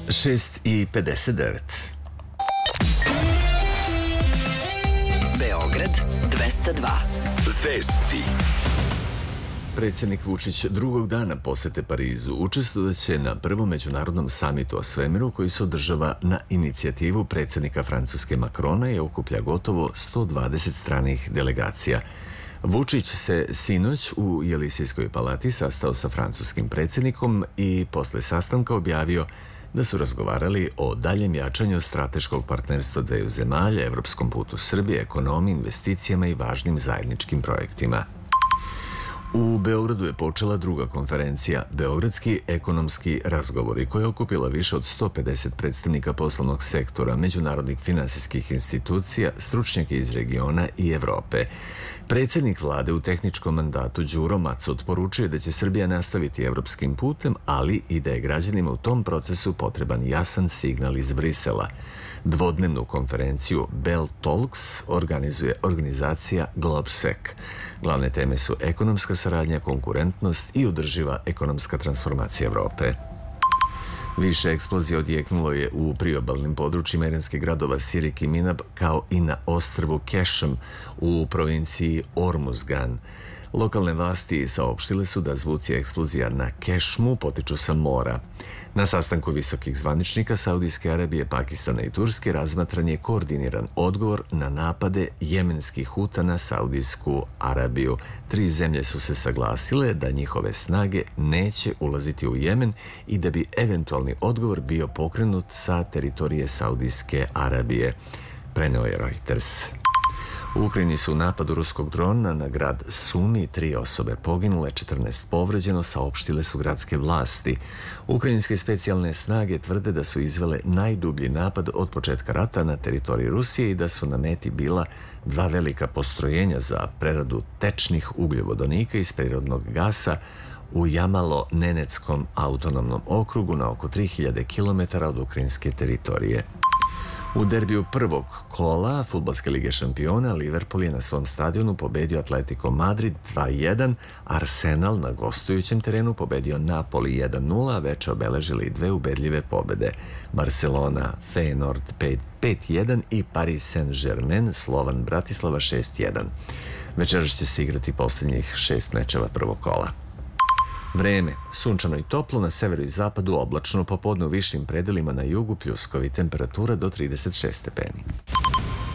6:59. Beograd 202. Vesti. Predsjednik Vučić drugog dana posete Parizu učestvovaće na prvom međunarodnom samitu o svemiru koji se održava na inicijativu predsjednika Francuske Macrona i okuplja gotovo 120 stranih delegacija. Vučić se sinoć u Jelisejskoj palati sastao sa francuskim predsjednikom i posle sastanka objavio da su razgovarali o daljem jačanju strateškog partnerstva dveju zemalja, evropskom putu Srbije, ekonomiji, investicijama i važnim zajedničkim projektima. U Beogradu je počela druga konferencija Beogradski ekonomski razgovori koja je okupila više od 150 predstavnika poslovnog sektora, međunarodnih finansijskih institucija, stručnjaka iz regiona i Evrope. Predsjednik vlade u tehničkom mandatu Đuro Macot poručuje da će Srbija nastaviti evropskim putem, ali i da je građanima u tom procesu potreban jasan signal iz Brisela. Dvodnevnu konferenciju Bell Talks organizuje organizacija Globsec. Glavne teme su ekonomska saradnja, konkurentnost i održiva ekonomska transformacija Evrope. Više eksplozija odjeknulo je u priobalnim područjima iranskih gradova Sirik i Minab, kao i na ostrvu Kešem u provinciji Ormuzgan. Lokalne vlasti saopštile su da zvuci eksplozija na Kešmu potiču sa mora. Na sastanku visokih zvaničnika Saudijske Arabije, Pakistana i Turske razmatran je koordiniran odgovor na napade jemenskih Huta na Saudijsku Arabiju. Tri zemlje su se saglasile da njihove snage neće ulaziti u Jemen i da bi eventualni odgovor bio pokrenut sa teritorije Saudijske Arabije, preneo je Reuters. U Ukrajini su u napadu ruskog drona na grad Sumi 3 osobe poginule, 14 povređeno, saopštile su gradske vlasti. Ukrajinske specijalne snage tvrde da su izvele najdublji napad od početka rata na teritoriji Rusije i da su na meti bila dva velika postrojenja za preradu tečnih ugljovodonika iz prirodnog gasa u Jamalo-Nenetskom autonomnom okrugu na oko 3000 km od ukrajinske teritorije. U derbiju prvog kola Fudbalske lige šampiona Liverpool je na svom stadionu pobedio Atletico Madrid 2:1, Arsenal na gostujućem terenu pobedio Napoli 1:0, a već obeležili dve ubedljive pobede. Barcelona Feyenoord 5:1 i Paris Saint-Germain Slovan Bratislava 6:1. Večeras će se igrati posljednjih 6 mečeva prvog kola. Vreme, sunčano i toplo, na severu i zapadu oblačno, popodne u višim predelima na jugu pljuskovi, temperatura do 36 stepeni.